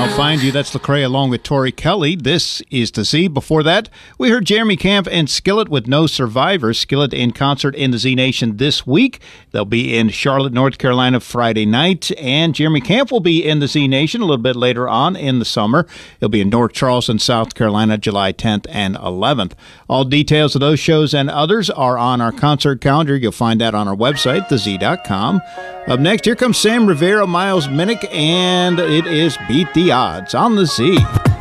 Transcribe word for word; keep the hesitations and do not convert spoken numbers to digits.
I'll Find You. That's Lecrae along with Tori Kelly. This is The Z. Before that, we heard Jeremy Camp and Skillet with No Survivor. Skillet in concert in the Z Nation this week. They'll be in Charlotte, North Carolina Friday night. And Jeremy Camp will be in the Z Nation a little bit later on in the summer. He'll be in North Charleston, South Carolina, July tenth and eleventh. All details of those shows and others are on our concert calendar. You'll find that on our website, the z dot com. Up next, here comes Sam Rivera, Miles Minnick, and it is Beat the Odds on the Z.